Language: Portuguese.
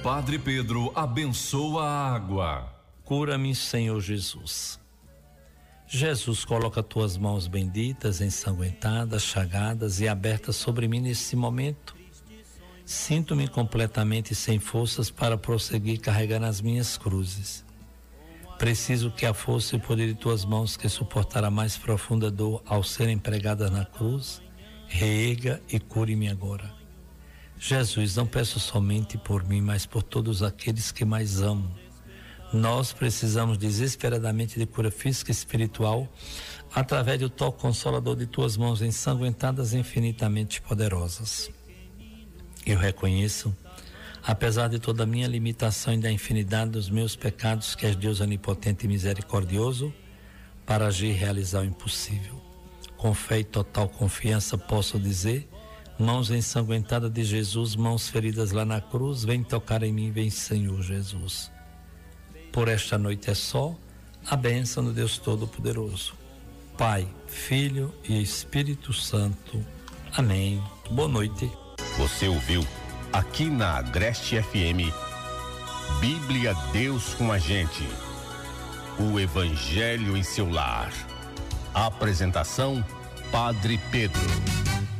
Padre Pedro abençoa a água. Cura-me, Senhor Jesus. Jesus, coloca tuas mãos benditas, ensanguentadas, chagadas e abertas sobre mim nesse momento. Sinto-me completamente sem forças para prosseguir carregando as minhas cruzes. Preciso que a força e o poder de tuas mãos, que suportar a mais profunda dor ao serem pregadas na cruz, reerga e cure-me agora. Jesus, não peço somente por mim, mas por todos aqueles que mais amo. Nós precisamos desesperadamente de cura física e espiritual através do toque consolador de tuas mãos ensanguentadas e infinitamente poderosas. Eu reconheço, apesar de toda a minha limitação e da infinidade dos meus pecados, que és Deus onipotente e misericordioso para agir e realizar o impossível. Com fé e total confiança posso dizer: mãos ensanguentadas de Jesus, mãos feridas lá na cruz, vem tocar em mim, vem, Senhor Jesus. Por esta noite é só a bênção do Deus Todo-Poderoso, Pai, Filho e Espírito Santo. Amém. Boa noite. Você ouviu aqui na Agreste FM, Bíblia Deus com a gente, o Evangelho em seu lar. Apresentação, Padre Pedro.